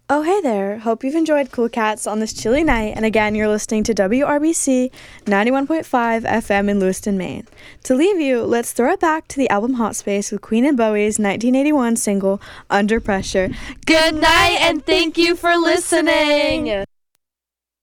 Oh, hey there. Hope you've enjoyed Cool Cats on this chilly night. And again, you're listening to WRBC 91.5 FM in Lewiston, Maine. To leave you, let's throw it back to the album Hot Space with Queen and Bowie's 1981 single, Under Pressure. Good night and thank you for listening.